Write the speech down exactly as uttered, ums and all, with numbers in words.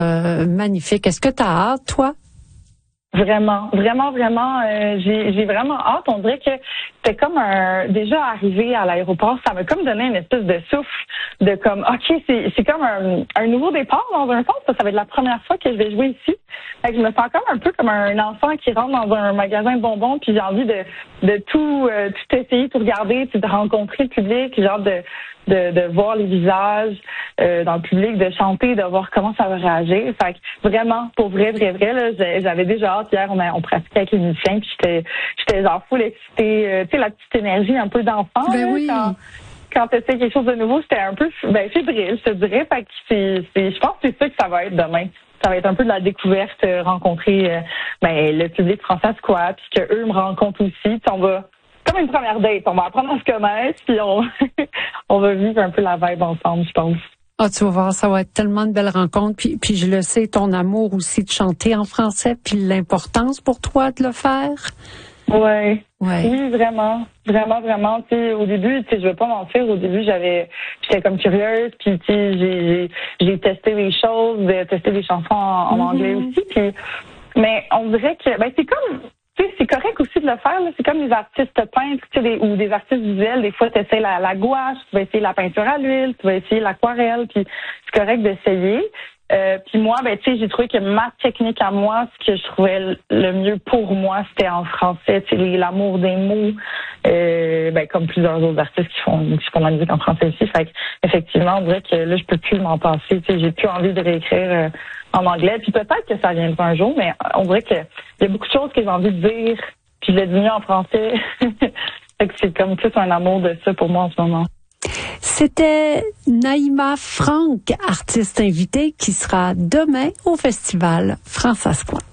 euh, magnifique. Est-ce que tu as hâte, toi? Vraiment, vraiment, vraiment, euh, j'ai, j'ai vraiment hâte. On dirait que c'était comme un, déjà arrivé à l'aéroport, ça m'a comme donné une espèce de souffle de comme, ok, c'est, c'est comme un, un nouveau départ dans un sens. Ça, ça va être la première fois que je vais jouer ici. Fait que je me sens comme un peu comme un enfant qui rentre dans un magasin de bonbons, puis j'ai envie de, de tout, euh, tout essayer, tout regarder, puis de rencontrer le public, genre de De, de voir les visages euh, dans le public, de chanter, de voir comment ça va réagir. Fait que vraiment, pour vrai, vrai, vrai, là, j'avais déjà hâte. Hier, on, a, on pratiquait avec les musiciens, puis j'étais, j'étais genre full excitée. Euh, tu sais, la petite énergie un peu d'enfant. Ben là, oui. Quand, quand tu essaies quelque chose de nouveau, c'était un peu ben, fébrile, je te dirais. Fait que c'est, c'est, je pense que c'est ça que ça va être demain. Ça va être un peu de la découverte, euh, rencontrer euh, ben, le public français, quoi, puis qu'eux me rencontrent aussi. Puis on va comme une première date. On va apprendre à se connaître, puis on, on va vivre un peu la vibe ensemble, je pense. Ah, tu vas voir, ça va être tellement de belles rencontres. Puis, puis je le sais, ton amour aussi de chanter en français, puis l'importance pour toi de le faire. Ouais. Ouais. Oui, vraiment. Vraiment, vraiment. Tu sais, au début, tu sais, je veux pas mentir, au début, j'avais, j'étais comme curieuse, puis tu sais, j'ai, j'ai, j'ai testé des choses, j'ai testé des chansons en, en mm-hmm. anglais aussi, puis, mais on dirait que, ben, c'est comme, tu sais, c'est correct aussi de le faire, là. C'est comme les artistes peintres, tu sais, des, ou des artistes visuels. Des fois, tu essaies la, la gouache, tu vas essayer la peinture à l'huile, tu vas essayer l'aquarelle, puis c'est correct d'essayer. Euh, puis moi, ben tu sais, j'ai trouvé que ma technique à moi, ce que je trouvais le mieux pour moi, c'était en français, tu sais, l'amour des mots, euh, ben comme plusieurs autres artistes qui font qui font de la musique en français aussi. Fait que, effectivement, on dirait que là, je peux plus m'en passer. Tu sais, j'ai plus envie de réécrire euh, en anglais. Puis peut-être que ça viendra un jour, mais on dirait que il y a beaucoup de choses que j'ai envie de dire, puis je l'ai dit mieux en français. Fait que c'est comme plus un amour de ça pour moi en ce moment. C'était Naïma Franck, artiste invitée, qui sera demain au festival Francescois.